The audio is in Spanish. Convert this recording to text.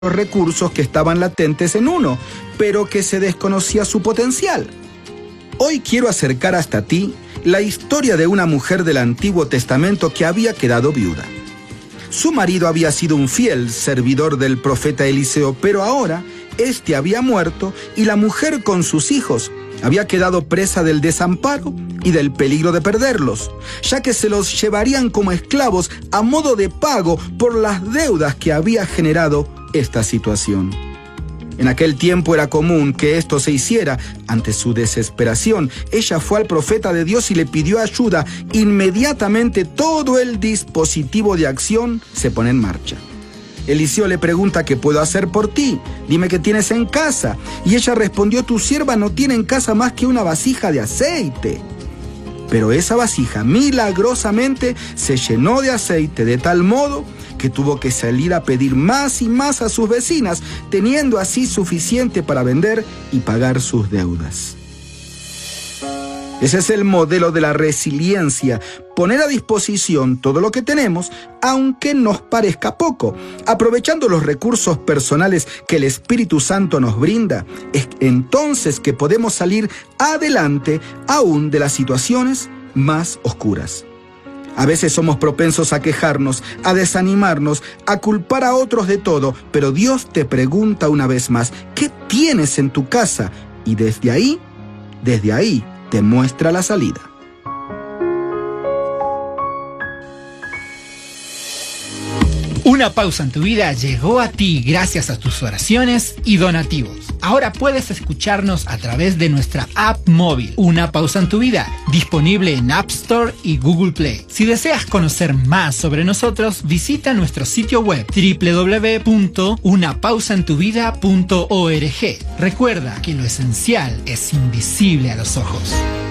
los recursos que estaban latentes en uno, pero que se desconocía su potencial. Hoy quiero acercar hasta ti la historia de una mujer del Antiguo Testamento que había quedado viuda. Su marido había sido un fiel servidor del profeta Eliseo, pero ahora este había muerto y la mujer con sus hijos había quedado presa del desamparo y del peligro de perderlos, ya que se los llevarían como esclavos a modo de pago por las deudas que había generado esta situación. En aquel tiempo era común que esto se hiciera. Ante su desesperación, ella fue al profeta de Dios y le pidió ayuda. Inmediatamente todo el dispositivo de acción se pone en marcha. Eliseo le pregunta: ¿qué puedo hacer por ti? Dime qué tienes en casa. Y ella respondió: tu sierva no tiene en casa más que una vasija de aceite. Pero esa vasija milagrosamente se llenó de aceite de tal modo que tuvo que salir a pedir más y más a sus vecinas, teniendo así suficiente para vender y pagar sus deudas. Ese es el modelo de la resiliencia: poner a disposición todo lo que tenemos, aunque nos parezca poco, aprovechando los recursos personales que el Espíritu Santo nos brinda. Es entonces que podemos salir adelante aún de las situaciones más oscuras. A veces somos propensos a quejarnos, a desanimarnos, a culpar a otros de todo, pero Dios te pregunta una vez más: ¿qué tienes en tu casa? Y desde ahí te muestra la salida. Una pausa en tu vida llegó a ti gracias a tus oraciones y donativos. Ahora puedes escucharnos a través de nuestra app móvil, Una Pausa en tu Vida, disponible en App Store y Google Play. Si deseas conocer más sobre nosotros, visita nuestro sitio web www.unapausaentuvida.org. Recuerda que lo esencial es invisible a los ojos.